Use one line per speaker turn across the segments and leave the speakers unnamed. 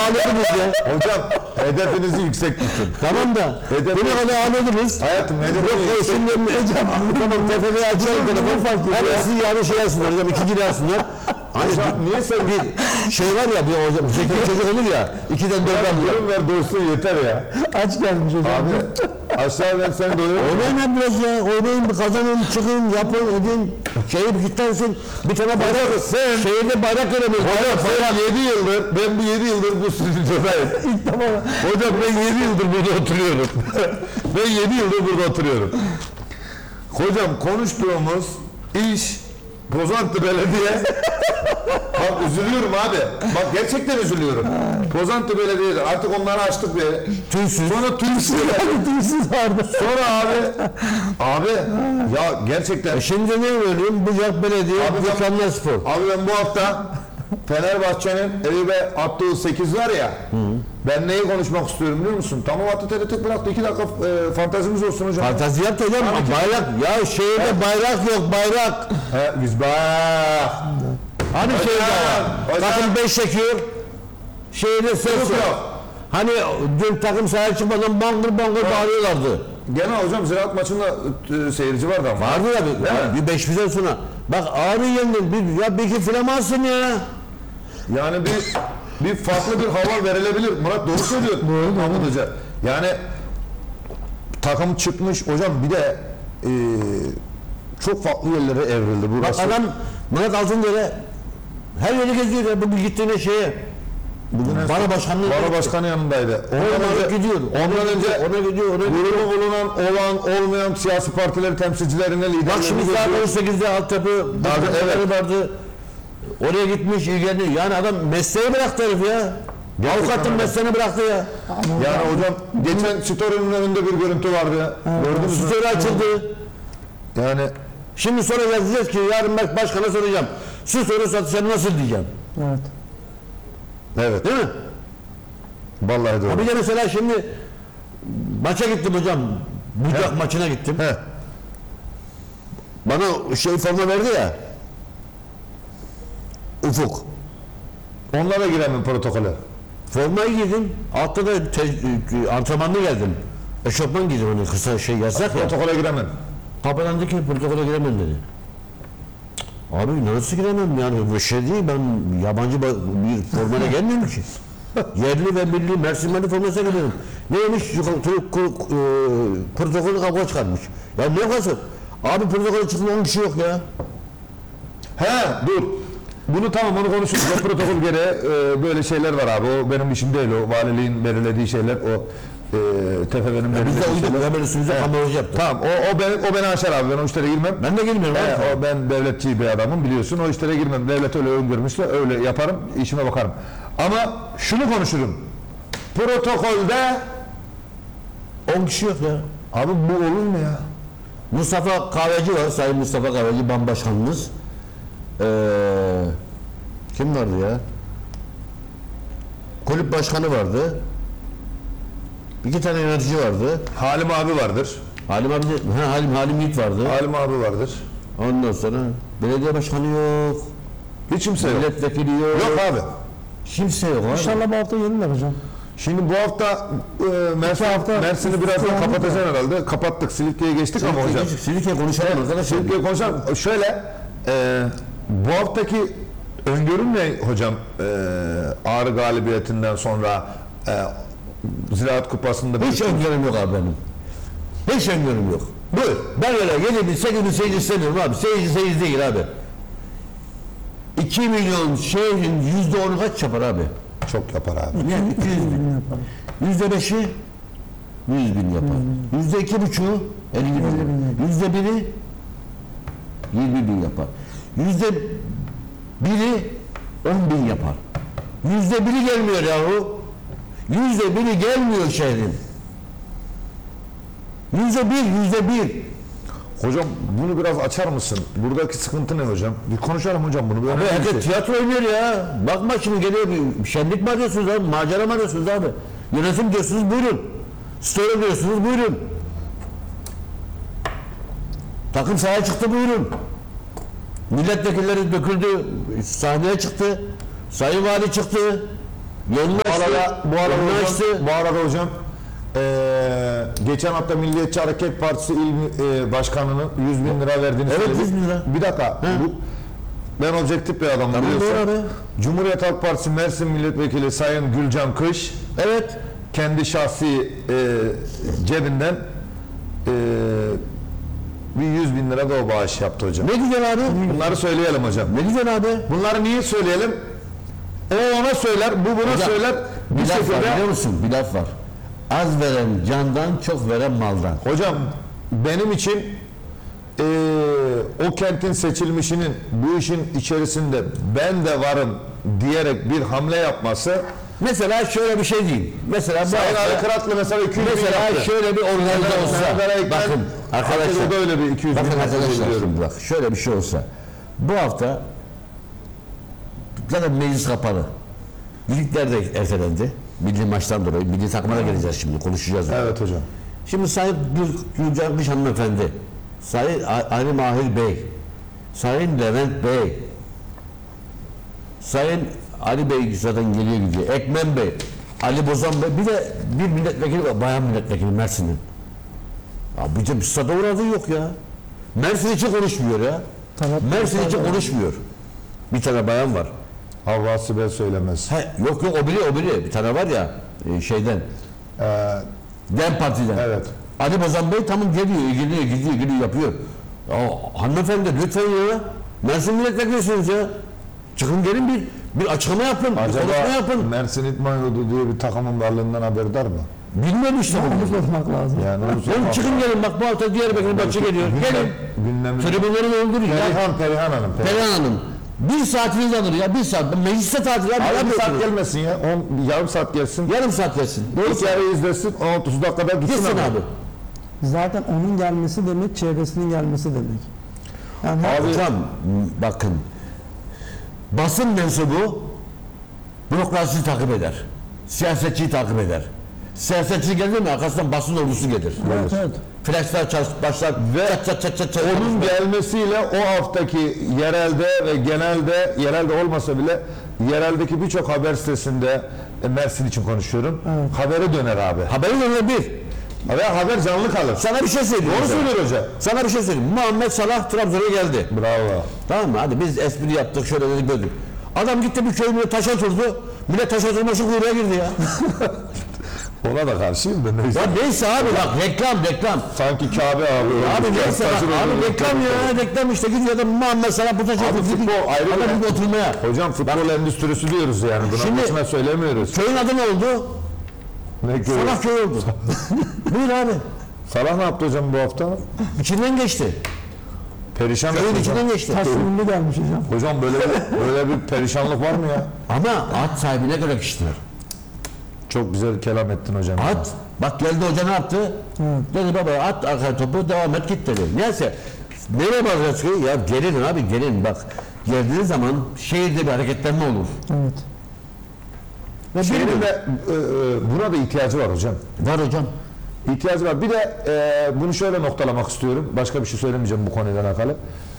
ağlıyordunuz ya.
Hocam hedefinizi yüksek tutun.
Tamam da. Beni kadar ağlıyordunuz.
Hayatım hedefini
Yok
yüksek.
şimdi hocam. Tamam tepede açalım telefon fark ediyor. Hemen siz yani şey yazsınlar hocam. İkinci yazsınlar. Hani
Niye sen
bir şey var ya bir hocam. Zeki çocuk olur ya. 2'den 4'e alıyor.
Durum ver dursun yeter ya.
Aç gelmiş hocam.
Abi aşağı ben seni doyururum.
Oynayın biraz ya. Oynayın, kazanın, çıkın, yapın, edin. Şeyi kilitlensin. Bir tane bayrak. Şehirde bayrak göremiyoruz.
Hocam sen 7 yıldır, ben bu 7 yıldır bu stüdyodayım.
İlk defa.
Hocam ben 7 yıldır burada oturuyorum. Ben 7 yıldır burada oturuyorum. Hocam konuştuğumuz iş Pozantı Belediye. Bak üzülüyorum abi. Bak gerçekten üzülüyorum. Pozantı Belediye artık onları açtık bir.
Tüysüz.
Sonra tüysüz.
Tüysüz vardı.
Sonra abi ya gerçekten.
Şimdi ne veriyorum? Bucak Belediye, Mükemmel Spor.
Abi ben bu hafta Fenerbahçe'nin Eyüp'e attığı 8 var ya. Ben neyi konuşmak istiyorum biliyor musun? Tamam attı TRT bıraktı 2 dakika fantazimiz olsun hocam.
Fantazi yaptı hocam. Bayrak. Ya şehirde bayrak yok, bayrak.
He biz bak.
Hani şehirde var.
hocam.
Takım 5 çekiyor. Şehirde ses
Yok,
yok.
yok.
Hani dün takım sahaya çıkmadan bangır bangır bağırıyorlardı.
Gene hocam Ziraat maçında seyirci vardı ama.
Vardı ya bir 5-1'den sonra. Bak ağrı yendin. Ya bir iki filan alsın ya.
Yani bir farklı bir hava verilebilir. Murat doğru söylüyor. Doğru Mahmut Hoca. Yani takım çıkmış hocam bir de çok farklı yerlere evrildi burası.
Bak adam Murat Altındere her yeri geziyor ya. Bugün gittiğine şeye. Bugün Bana başkanlığı.
Bana başkanı yanındaydı.
Ondan önce gidiyor.
Ona gidiyor. Grubu bulunan olan olmayan siyasi partileri temsilcilerine liderlerini
Bak şimdi saat 18'de altyapı evet. vardı. Oraya gitmiş ilgileniyor. Yani adam mesleği bıraktı herif ya. Avukatın mesleğini bıraktı ya.
Yani hocam geçen story'nin önünde bir görüntü vardı ya. Gördünüz mü?
Story açıldı.
Yani
Şimdi soracağız diyeceğiz ki yarın ben başkana soracağım. Şu soru satışını nasıl diyeceğim.
Evet.
evet.
Değil mi?
Vallahi doğru.
Bir de mesela şimdi maça gittim hocam. Bucak maçına gittim.
He.
Bana şey forma verdi ya. Ufuk.
Onlara giremem protokole.
Formayı giydim. Altta da antrenmanlı geldim. Eşofman giydim onu kısa şey yasak ya.
Protokole giremem.
Kapıdan dedi ki protokole giremem dedi. Abi nasıl giremem yani bu şey değil ben yabancı bir formana gelmiyorum ki. Yerli ve milli Mersinli formasına gidiyorum. Neymiş protokolü kavga çıkarmış. Ya ne kavgası? Abi protokolü çıktı 10 kişi yok ya.
He dur. Bunu tamam onu konuşuruz. O protokol gereği böyle şeyler var abi. O benim işim değil. O valiliğin belirlediği şeyler. O TFF'nin
Biz de
belirlediği
uyduk
şeyler.
hemen üstümüze kameracı yaptık.
Tamam o beni aşar abi. Ben o işlere girmem.
Ben de girmiyorum.
O ben devletçi bir adamım biliyorsun. O işlere girmem. Devlet öyle öngörmüşse öyle yaparım. İşime bakarım. Ama şunu konuşurum. Protokolde
10 kişi yok ya.
abi bu olur mu ya?
Mustafa Kahveci var. Sayın Mustafa Kahveci Başkanımız. Kim vardı ya? Kulüp başkanı vardı. 2 tane yönetici vardı.
Halim abi vardır.
Halim abi de, Halim Yiğit vardı.
Halim abi vardır.
Ondan sonra belediye başkanı yok.
Hiç kimse yok.
Milletvekili yok.
Yok abi.
Kimse yok abi.
İnşallah bu hafta yenirler hocam.
Şimdi bu hafta Mersin'i birazdan kapatacağız herhalde. Kapattık. Silifke'ye geçtik ama hocam.
Silifke konuşalım arkadaşlar.
Silifke'ye konuşalım. Şöyle bu haftaki öngörüm ne hocam? Ağrı galibiyetinden sonra Ziraat Kupası'nda
Hiç öngörüm yok abi benim. Hiç öngörüm yok. Buyur. Ben öyle 7.000-8.000 seyirci istemiyorum abi. Seyirci değil abi. 2 milyon şehrin %10'u kaç yapar abi?
çok yapar abi.
Ne? 200 bin. %5'i 100 bin yapar. %2,5'u 50 bin yapar. %1'i 20 bin yapar. %1'i 10 bin yapar. %1'i gelmiyor yahu. %1'i gelmiyor şehrin. %1.
Hocam bunu biraz açar mısın? Buradaki sıkıntı ne hocam? Bir konuşalım hocam bunu.
Abi herkes tiyatro oynuyor ya. Bakma şimdi geliyor bir şenlik mi arıyorsunuz abi? Macera mı arıyorsunuz abi? Yönetim diyorsunuz buyurun. Story diyorsunuz buyurun. Takım sahaya çıktı buyurun. Milletvekilleri döküldü. Sahneye çıktı. Sayın Vali çıktı. Yolunu
Bu arada hocam geçen hafta Milliyetçi Hareket Partisi İl Başkanı'nın 100 bin lira verdiğini
Evet,
söyledik.
100 bin lira.
Bir dakika. Ben objektif bir adamım
Tamam,
biliyorsun.
doğru abi.
Cumhuriyet Halk Partisi Mersin Milletvekili Sayın Gülcan Kış
Evet.
kendi şahsi cebinden bir 100 bin lira da o bağış yaptı hocam.
Ne güzel abi.
Bunları söyleyelim hocam.
Ne güzel abi.
Bunları niye söyleyelim? O ona söyler, bu buna
Hocam,
söyler.
Bir laf var biliyor
şekilde...
musun? Bir laf var. Az veren candan, çok veren maldan.
Hocam benim için o kentin seçilmişinin bu işin içerisinde ben de varım diyerek bir hamle yapması.
Mesela şöyle bir şey diyeyim. Mesela bu
Sayın
hafta-
Ali Kıratlı mesela 200 bin
mesela
yaptı.
şöyle bir organize olsa. Bakın arkadaşlar.
da öyle bir 200
Bakın
bin
arkadaşlar
veriyorum.
şimdi bak şöyle bir şey olsa. Bu hafta zaten meclis kapalı. Ligler de ertelendi. Milli maçtan dolayı. Milli takıma da geleceğiz şimdi. Konuşacağız.
Evet hocam.
Şimdi Sayın Gülcan Kış hanımefendi, Sayın Ali Mahir Bey, Sayın Levent Bey, Sayın Ali Bey zaten geliyor gidiyor, Ekmen Bey, Ali Bozan Bey, bir de bir milletvekili var, bayan milletvekili Mersin'in. Abi bir stada uğradığı yok ya. Mersin için konuşmuyor ya.
Tamam.
Mersin için konuşmuyor. Bir tane bayan var.
Havva Sibel söylemez.
Yok o biri. Bir tane var ya şeyden. DEM Parti'den.
Evet.
Ali Bozan Bey tamam geliyor, gidiyor, yapıyor. Ya hanımefendi lütfen ya. Mersin milletvekilisiniz ya. Çıkın gelin bir açıklama yapın, bir konuşma
Acaba
yapın.
Mersin İdman Yurdu diye bir takımın varlığından haberdar mı?
Bilmiyorum işte
Onu
bunu.
sormak lazım.
Yani onu
Oğlum
sormak-
çıkın gelin bak bu hafta Diyarbakır maçı geliyor. Gelin.
Gündemimiz.
Tribünleri doldurun ya.
Perihan Hanım.
Perihan Hanım. Bir saatiniz alır ya, bir saat. Mecliste tatil ya.
Abi bir saat
yapıyorsunuz.
gelmesin ya. Yarım saat gelsin.
Yarım saat gelsin.
İlk yarıyı izlesin. 30 dakikada gitsin
Gitsin abi.
Zaten onun gelmesi demek, çevresinin gelmesi demek. Yani
Abi-
Hocam bakın. Basın mensubu bürokrasiyi takip eder. Siyasetçiyi takip eder. Siyasetçi gelir mi arkasından basın ordusu gelir.
evet.
Flashlar başlar ve çat.
Onun gelmesiyle o haftaki yerelde ve genelde, yerelde olmasa bile yereldeki birçok haber sitesinde Mersin için konuşuyorum.
Evet.
Habere döner abi.
Haberin önüne bir.
Ve haber canlı kalır.
Sana bir şey söyleyeyim.
Doğru söylüyor hoca.
Sana bir şey söyleyeyim. Muhammed Salah Trabzon'a geldi.
Bravo.
Tamam mı? Hadi biz espri yaptık şöyle dedik böyle. Adam gitti bir köyüne taş oturdu. Millet taş oturmak için kuyruğa girdi ya.
Ona da karşıyım da neyse.
Ya neyse abi bak reklam.
Sanki Kabe abi.
Abi neyse bak abi reklam ya reklam işte gidiyor da Muhammed Salah bu taş
Abi
oturdu.
futbol ayrı bir-
Adam gibi oturmaya.
Hocam futbol endüstrisi diyoruz yani. Buna
Şimdi-
boşuna söylemiyoruz.
Köyün adı ne oldu?
Ne köyü?
Salah köyü oldu. Buyur abi.
Salah ne yaptı hocam bu hafta?
İçinden geçti.
Perişan
Köyün
etti
içinden
hocam.
geçti.
Taş ünlü gelmiş hocam.
Hocam böyle bir perişanlık var mı ya?
Ama at sahibine göre kişiler.
Çok güzel kelam ettin hocam.
At. Bak geldi hoca ne yaptı? Dedi baba at arka topu devam et git dedi. Neyse. Nereye bakacağız ki? Ya gelin abi gelin bak. Geldiğiniz zaman şehirde bir hareketlenme olur.
Evet.
Ve
Şehrin
bilmiyorum.
de buna da ihtiyacı var hocam.
Var hocam.
İhtiyacı var. Bir de bunu şöyle noktalamak istiyorum. Başka bir şey söylemeyeceğim bu konuyla alakalı.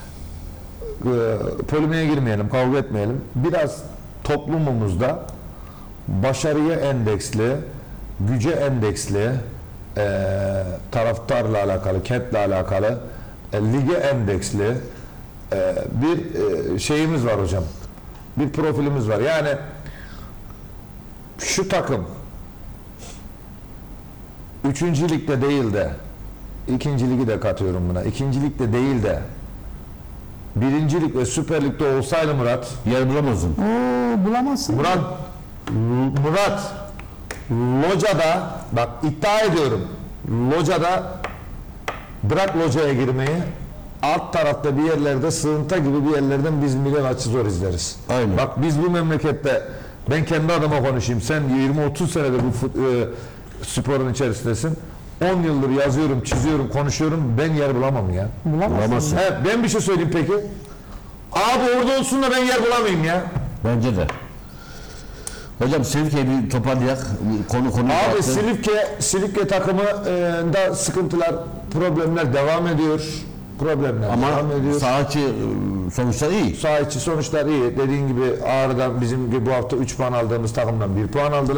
Polemiğe girmeyelim, kavga etmeyelim. Biraz toplumumuzda başarıya endeksli, güce endeksli, taraftarla alakalı, kentle alakalı, lige endeksli bir şeyimiz var hocam. Bir profilimiz var. Yani şu takım 3. ligde değil de 2. ligi de katıyorum buna. 2. ligde değil de 1. lig ve Süper Lig'de olsaydı Murat,
Yer bulamazdın.
Oo, bulamazsın.
Murat locada, bak iddia ediyorum, locada bırak locaya girmeyi, alt tarafta bir yerlerde sığınta gibi bir yerlerden biz milyon açı zor izleriz.
Aynen.
Bak biz bu memlekette, ben kendi adıma konuşayım, sen 20-30 senedir bu sporun içerisindesin. 10 yıldır yazıyorum, çiziyorum, konuşuyorum, ben yer bulamam ya.
Bulamazsın.
Evet, ben bir şey söyleyeyim peki. Abi orada olsun da ben yer bulamayayım ya.
Bence de. Hocam Silifke'yi bir toparlayak. Konu
Abi
dağıttı.
Silifke takımı da sıkıntılar, problemler devam ediyor. problemler
Ama
devam ediyor.
saha içi sonuçlar iyi.
Saha içi sonuçlar iyi. Dediğin gibi Ağrı'dan bizim gibi bu hafta 3 puan aldığımız takımdan 1 puan aldılar.